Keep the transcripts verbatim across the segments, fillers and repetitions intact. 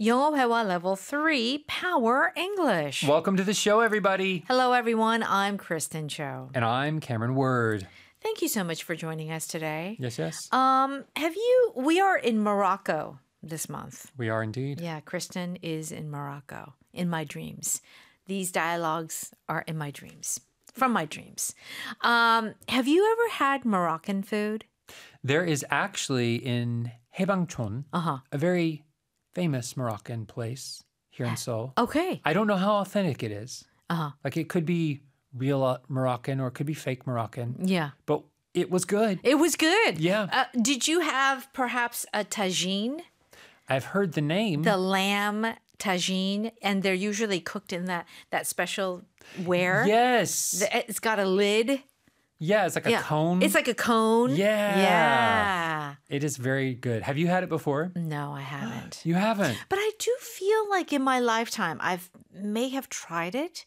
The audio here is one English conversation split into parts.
영어 회화 level three, Power English. Welcome to the show, everybody. Hello, everyone. I'm Kristen Cho. And I'm Cameron Word. Thank you so much for joining us today. Yes, yes. Um, have you? We are in Morocco this month. We are indeed. Yeah, Kristen is in Morocco in my dreams. These dialogues are in my dreams, from my dreams. Um, have you ever had Moroccan food? There is actually in Hebangchon, Uh-huh. a very famous Moroccan place here in Seoul. Okay. I don't know how authentic it is. Uh-huh. Like it could be real uh, Moroccan or it could be fake Moroccan. Yeah. But it was good. It was good. Yeah. Uh, did you have perhaps a tagine? I've heard the name. The lamb tagine, and they're usually cooked in that that special ware. Yes. The- It's got a lid. yeah, it's like a Yeah. cone. It's like a cone. Yeah. Yeah. It is very good. Have you had it before? No, I haven't. You haven't. But I do feel like in my lifetime, I've may have tried it.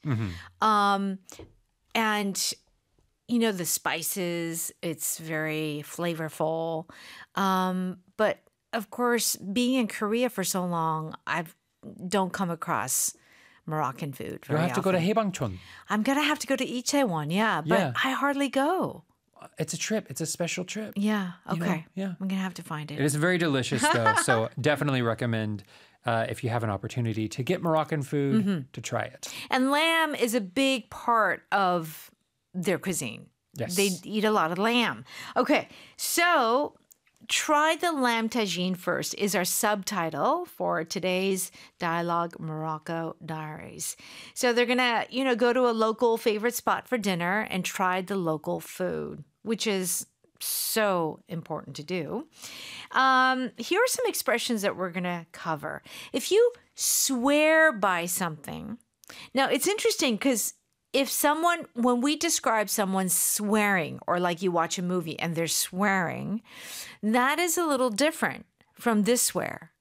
Um, and you know, the spices, it's very flavorful. Um, but of course, being in Korea for so long, I've don't come across Moroccan food You very have to go to often. Hebangchon. I'm gonna have to go to Itaewon, yeah, but Yeah. I hardly go. It's a trip. It's a special trip. Yeah, You know, okay. yeah. I'm gonna have to find it. It is very delicious, though. So definitely recommend uh, if you have an opportunity to get Moroccan food Mm-hmm. to try it. And lamb is a big part of their cuisine. Yes. They eat a lot of lamb. Okay, so try the lamb tagine first is our subtitle for today's Dialogue Morocco Diaries. So they're going to, you know, go to a local favorite spot for dinner and try the local food, which is so important to do. Um, here are some expressions that we're going to cover. If you swear by something, now it's interesting because if someone, when we describe someone swearing, or like you watch a movie and they're swearing, that is a little different from this swear.